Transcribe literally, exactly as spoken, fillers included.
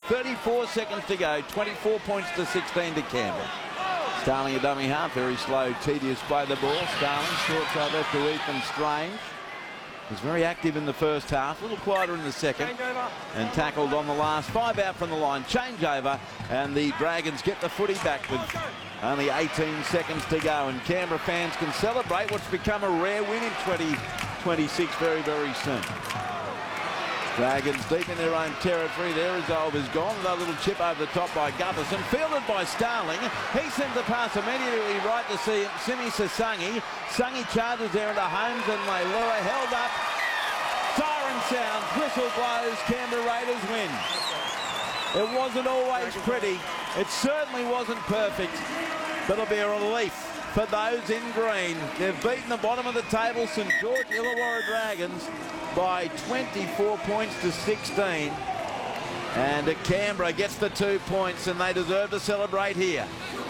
thirty-four seconds to go. twenty-four points to sixteen to Canberra. Starling a dummy half. Very slow, tedious play the ball. Starling short side left to Ethan Strange. Was very active in the first half, a little quieter in the second, and tackled on the last. Five out from the line, changeover, and the Dragons get the footy back with only eighteen seconds to go, and Canberra fans can celebrate what's become a rare win in twenty twenty-six very, very soon. Dragons deep in their own territory. Their resolve is gone. A little chip over the top by Gutherson, fielded by Starling. He sends the pass immediately right to see Simi Sasangi. Sangi charges there into Holmes and Leilua held up. Siren sounds, whistle blows, Canberra Raiders win. It wasn't always pretty. It certainly wasn't perfect, but it'll be a relief for those in green. They've beaten the bottom of the table, St George Illawarra Dragons, by twenty-four points to sixteen. And Canberra gets the two points, and they deserve to celebrate here.